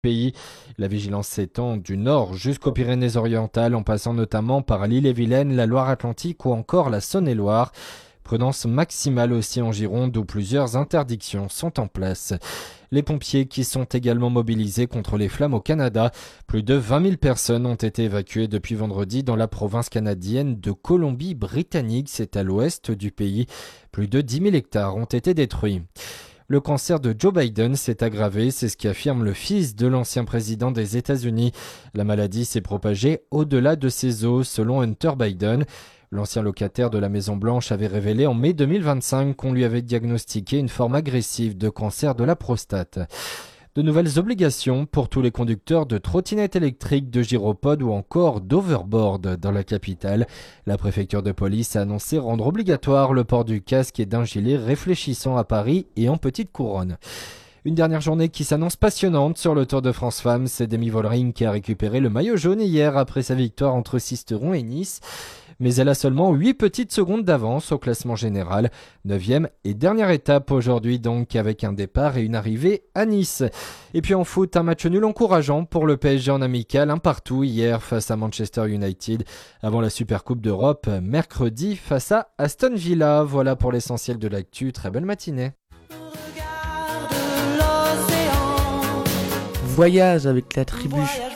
pays. La vigilance s'étend du nord jusqu'aux Pyrénées-Orientales, en passant notamment par l'Ille-et-Vilaine, la Loire-Atlantique ou encore la Saône-et-Loire. Prudence maximale aussi en Gironde où plusieurs interdictions sont en place. Les pompiers qui sont également mobilisés contre les flammes au Canada. Plus de 20 000 personnes ont été évacuées depuis vendredi dans la province canadienne de Colombie-Britannique. C'est à l'ouest du pays. Plus de 10 000 hectares ont été détruits. Le cancer de Joe Biden s'est aggravé, c'est ce qu'affirme le fils de l'ancien président des États-Unis. La maladie s'est propagée au-delà de ses os, selon Hunter Biden. L'ancien locataire de la Maison-Blanche avait révélé en mai 2025 qu'on lui avait diagnostiqué une forme agressive de cancer de la prostate. De nouvelles obligations pour tous les conducteurs de trottinettes électriques, de gyropodes ou encore d'overboard dans la capitale. La préfecture de police a annoncé rendre obligatoire le port du casque et d'un gilet réfléchissant à Paris et en petite couronne. Une dernière journée qui s'annonce passionnante sur le Tour de France Femmes. C'est Demi Vollering qui a récupéré le maillot jaune hier après sa victoire entre Sisteron et Nice. Mais elle a seulement 8 petites secondes d'avance au classement général. 9e et dernière étape aujourd'hui donc avec un départ et une arrivée à Nice. Et puis en foot, un match nul encourageant pour le PSG en amical, un partout hier face à Manchester United avant la Supercoupe d'Europe mercredi face à Aston Villa. Voilà pour l'essentiel de l'actu. Très belle matinée. Voyage avec la tribu.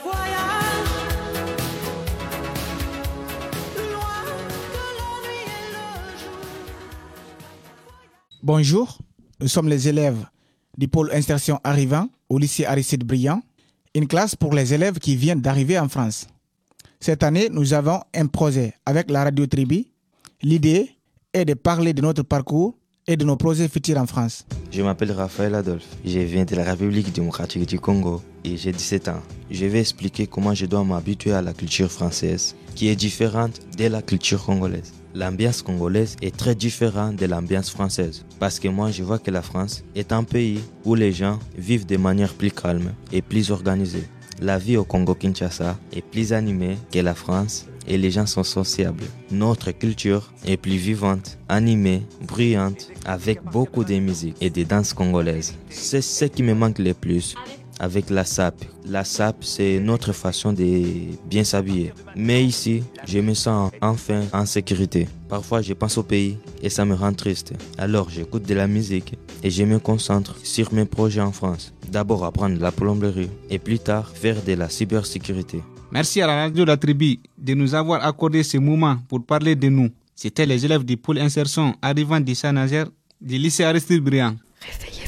Bonjour, nous sommes les élèves du pôle insertion arrivant au lycée Aristide Briand, une classe pour les élèves qui viennent d'arriver en France. Cette année, nous avons un projet avec la radio Tribu. L'idée est de parler de notre parcours et de nos projets futurs en France. Je m'appelle Raphaël Adolphe, je viens de la République démocratique du Congo et j'ai 17 ans. Je vais expliquer comment je dois m'habituer à la culture française, qui est différente de la culture congolaise. L'ambiance congolaise est très différente de l'ambiance française, parce que moi je vois que la France est un pays où les gens vivent de manière plus calme et plus organisée. La vie au Congo-Kinshasa est plus animée que la France et les gens sont sociables. Notre culture est plus vivante, animée, bruyante, avec beaucoup de musique et de danses congolaises. C'est ce qui me manque le plus avec la SAP. La SAP, c'est notre façon de bien s'habiller. Mais ici, je me sens enfin en sécurité. Parfois, je pense au pays et ça me rend triste. Alors, j'écoute de la musique et je me concentre sur mes projets en France. D'abord, apprendre la plomberie et plus tard, faire de la cybersécurité. Merci à la radio La Tribu de nous avoir accordé ce moment pour parler de nous. C'était les élèves du pôle insertion arrivant de Saint-Nazaire du lycée Aristide Briand. Réveillez